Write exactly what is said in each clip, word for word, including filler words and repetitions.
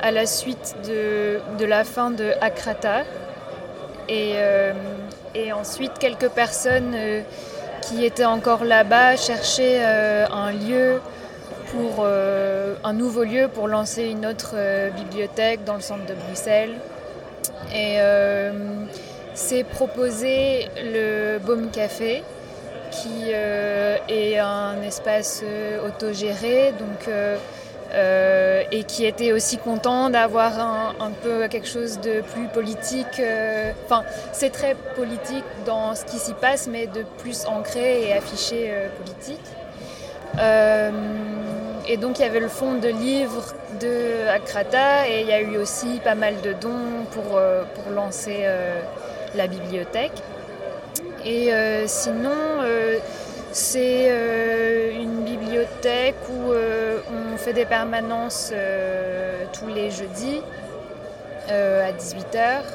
à la suite de, de la fin de Akrata. Et, euh, et ensuite, quelques personnes euh, qui étaient encore là-bas cherchaient euh, un lieu, pour, euh, un nouveau lieu pour lancer une autre euh, bibliothèque dans le centre de Bruxelles. Et euh, c'est proposé le Baume Café, qui euh, est un espace euh, autogéré, donc, euh, euh, et qui était aussi content d'avoir un, un peu quelque chose de plus politique. Euh, enfin, c'est très politique dans ce qui s'y passe, mais de plus ancré et affiché euh, politique. Euh, et donc il y avait le fonds de livres de Akrata, et il y a eu aussi pas mal de dons pour, euh, pour lancer euh, la bibliothèque. Et euh, sinon, euh, c'est euh, une bibliothèque où euh, on fait des permanences euh, tous les jeudis euh, à dix-huit heures,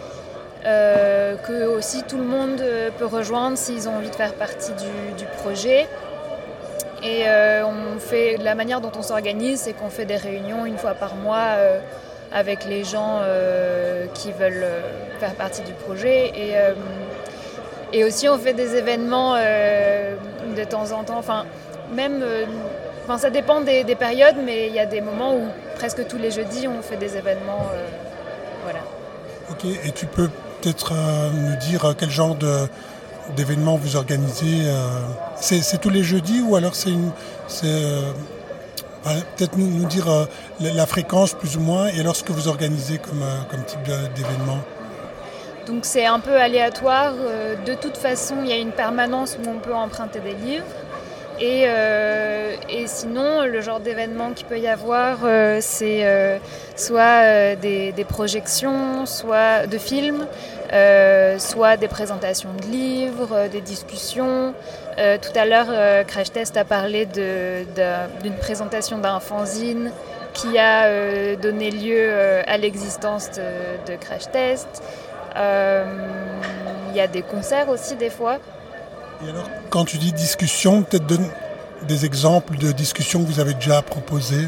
euh, que aussi tout le monde peut rejoindre s'ils ont envie de faire partie du, du projet. Et euh, on fait, la manière dont on s'organise, c'est qu'on fait des réunions une fois par mois euh, avec les gens euh, qui veulent euh, faire partie du projet. Et, euh, Et aussi, on fait des événements euh, de temps en temps. Enfin, même, euh, enfin, ça dépend des, des périodes, mais il y a des moments où presque tous les jeudis, on fait des événements. Euh, voilà. Ok, et tu peux peut-être euh, nous dire quel genre de, d'événements vous organisez euh, c'est, c'est tous les jeudis ou alors c'est une... C'est, euh, peut-être nous, nous dire euh, la, la fréquence plus ou moins et alors ce que vous organisez comme, euh, comme type de, d'événement. Donc c'est un peu aléatoire. De toute façon, il y a une permanence où on peut emprunter des livres. Et, euh, et sinon, le genre d'événement qu'il peut y avoir, euh, c'est euh, soit euh, des, des projections, soit de films, euh, soit des présentations de livres, euh, des discussions. Euh, tout à l'heure, euh, Crash Test a parlé de, de, d'une présentation d'un fanzine qui a euh, donné lieu euh, à l'existence de, de Crash Test. Il euh, y a des concerts aussi des fois. Et alors, quand tu dis discussion, peut-être donne des exemples de discussions que vous avez déjà proposées.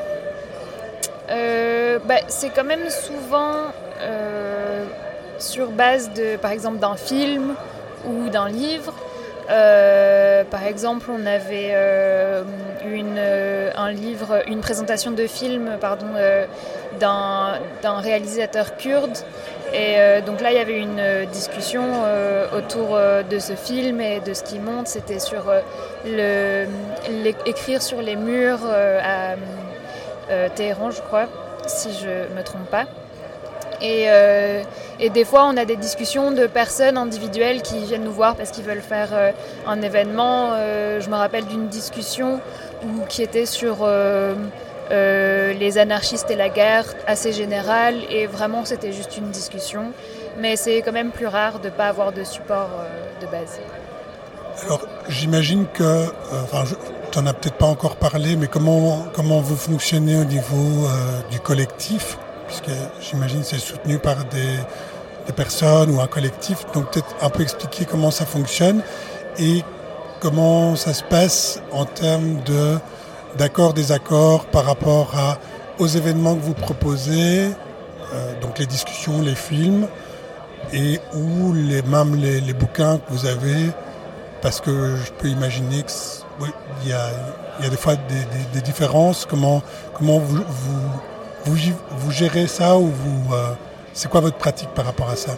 Euh, bah, c'est quand même souvent euh, sur base de, par exemple, d'un film ou d'un livre. Euh, par exemple, on avait euh, une, euh, un livre, une présentation de film, pardon, euh, d'un, d'un réalisateur kurde. Et euh, donc là, il y avait une euh, discussion euh, autour euh, de ce film et de ce qu'il montre. C'était sur euh, le, l'écrire sur les murs euh, à euh, Téhéran, je crois, si je ne me trompe pas. Et, euh, et des fois, on a des discussions de personnes individuelles qui viennent nous voir parce qu'ils veulent faire euh, un événement. Euh, je me rappelle d'une discussion où, qui était sur euh, euh, les anarchistes et la guerre, assez générale. Et vraiment, c'était juste une discussion. Mais c'est quand même plus rare de ne pas avoir de support euh, de base. Alors, j'imagine que... Euh, enfin, tu n'en as peut-être pas encore parlé, mais comment, comment vous fonctionnez au niveau euh, du collectif ? Puisque j'imagine que c'est soutenu par des, des personnes ou un collectif. Donc peut-être un peu expliquer comment ça fonctionne et comment ça se passe en termes de, d'accords, désaccords par rapport à, aux événements que vous proposez, euh, donc les discussions, les films, et ou les, même les, les bouquins que vous avez, parce que je peux imaginer qu'il oui, y, a, y a des fois des, des, des différences. Comment, comment vous... vous Vous, vous gérez ça ou vous, euh, c'est quoi votre pratique par rapport à ça ?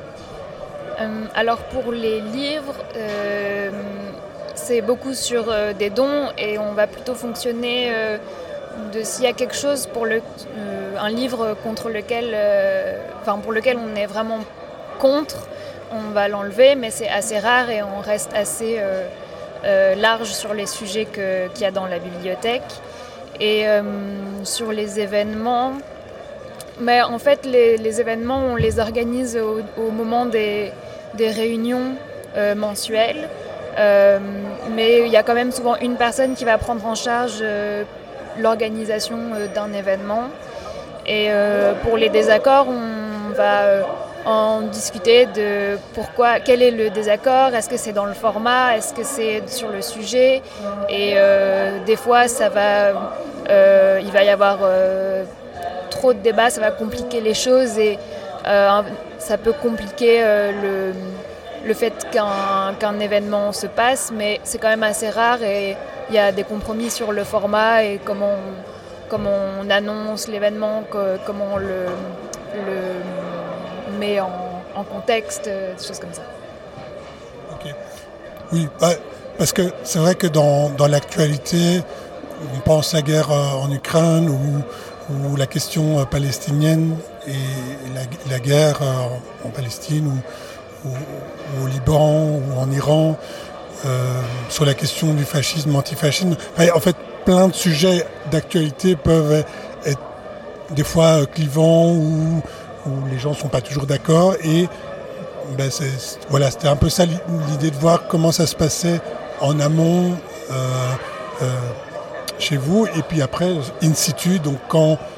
euh, Alors pour les livres, euh, c'est beaucoup sur euh, des dons et on va plutôt fonctionner euh, de s'il y a quelque chose pour le, euh, un livre contre lequel, euh, enfin pour lequel on est vraiment contre, on va l'enlever, mais c'est assez rare et on reste assez euh, euh, large sur les sujets que, qu'il y a dans la bibliothèque. Et euh, sur les événements, mais en fait les, les événements on les organise au, au moment des, des réunions euh, mensuelles, euh, mais il y a quand même souvent une personne qui va prendre en charge euh, l'organisation euh, d'un événement. Et euh, pour les désaccords, on va euh, en discuter de pourquoi, quel est le désaccord, est-ce que c'est dans le format, est-ce que c'est sur le sujet, et euh, des fois ça va, euh, il va y avoir euh, trop de débats, ça va compliquer les choses et euh, ça peut compliquer euh, le, le fait qu'un, qu'un événement se passe, mais c'est quand même assez rare et il y a des compromis sur le format et comment on, comment on annonce l'événement, que, comment on le, le met en, en contexte, des choses comme ça. Ok. Oui, bah, parce que c'est vrai que dans, dans l'actualité, on pense à la guerre en Ukraine ou, ou la question palestinienne et la, la guerre en Palestine ou, ou, ou au Liban ou en Iran, euh, sur la question du fascisme, antifascisme. Enfin, en fait, plein de sujets d'actualité peuvent être des fois clivants ou, où les gens ne sont pas toujours d'accord. Et ben c'est, voilà, c'était un peu ça l'idée de voir comment ça se passait en amont euh, euh, chez vous, et puis après in situ, donc quand